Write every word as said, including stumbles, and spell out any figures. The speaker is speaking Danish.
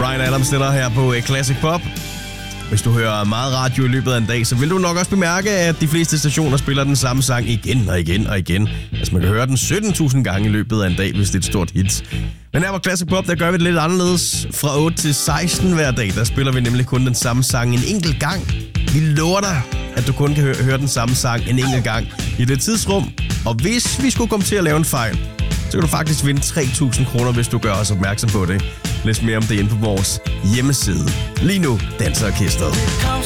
Bryan Adams stiller her på Classic Pop. Hvis du hører meget radio i løbet af en dag, så vil du nok også bemærke, at de fleste stationer spiller den samme sang igen og igen og igen. Altså man kan høre den sytten tusind gange i løbet af en dag, hvis det er et stort hit. Men her på Classic Pop, der gør vi det lidt anderledes. Fra otte til seksten hver dag, der spiller vi nemlig kun den samme sang en enkelt gang. Vi lover dig, at du kun kan høre, høre den samme sang en enkelt gang i det tidsrum. Og hvis vi skulle komme til at lave en fejl, så kan du faktisk vinde tre tusind kroner, hvis du gør os opmærksom på det. Læs mere om det inde på vores hjemmeside. Lige nu, Danser Orkestret.